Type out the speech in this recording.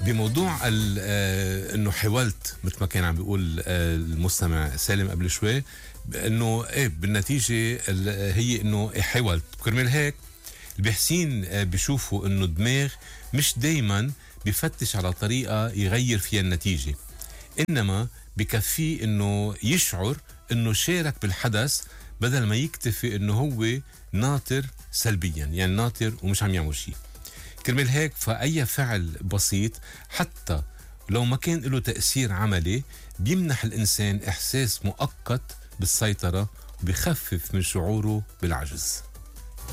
بموضوع انه حاولت مثل ما كان عم بيقول المستمع سالم قبل شوي، انه ايه بالنتيجه هي انه حاولت. كرمال هيك الباحثين بيشوفوا انه الدماغ مش دايما بفتش على طريقه يغير فيها النتيجه، انما بكفيه انه يشعر انه شارك بالحدث بدل ما يكتفي انه هو ناطر سلبيا، يعني ناطر ومش عم يعمل شيء. كرمال هيك فأي فعل بسيط حتى لو ما كان له تأثير عملي بيمنح الإنسان إحساس مؤقت بالسيطرة وبيخفف من شعوره بالعجز.